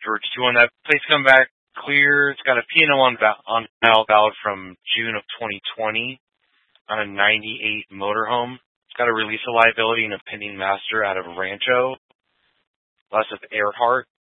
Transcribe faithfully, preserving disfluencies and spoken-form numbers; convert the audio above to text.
George two on that. Please come back clear. It's got a P and O on, val- on file valid from June of twenty twenty on a ninety-eight motorhome. It's got a release of liability and a pending master out of Rancho, less of Earhart.